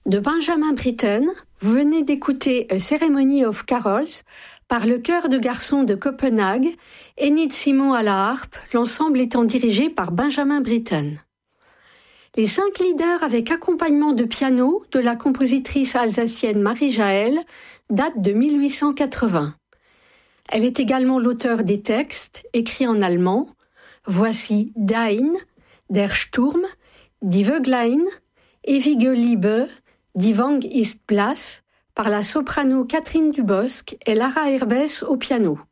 De Benjamin Britten, vous venez d'écouter A Ceremony of Carols par le chœur de garçons de Copenhague, Enid Simon à la harpe, l'ensemble étant dirigé par Benjamin Britten. Les 5 leaders avec accompagnement de piano de la compositrice alsacienne Marie Jaël datent de 1880. Elle est également l'auteur des textes, écrits en allemand. Voici Dein, Der Sturm, Die Vöglein, Ewige Liebe, Die Wang ist blass, par la soprano Catherine Dubosc et Lara Herbès au piano.